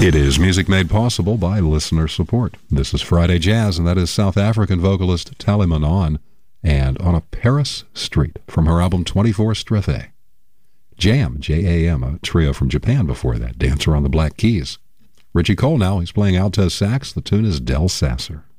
It is music made possible by listener support. This is Friday Jazz, and that is South African vocalist Tali Manon, and On a Paris Street from her album 24 Strethe. Jam, J-A-M, a trio from Japan before that, Dancer on the Black Keys. Richie Cole now, he's playing Altez sax. The tune is Del Sasser.